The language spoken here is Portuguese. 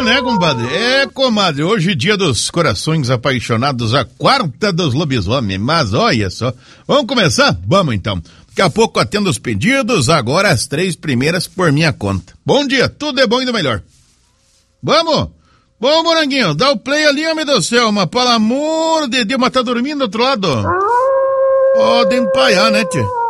né, compadre? Comadre, hoje dia dos corações apaixonados, a quarta dos lobisomens, mas olha só. Vamos começar? Vamos então. Daqui a pouco atendo os pedidos, agora as 3 primeiras por minha conta. Bom dia, tudo é bom e do melhor. Vamos? Bom, Moranguinho, dá o play ali, homem do céu, mas pelo amor de Deus, mas tá dormindo do outro lado? Pode empaiar, né, tia?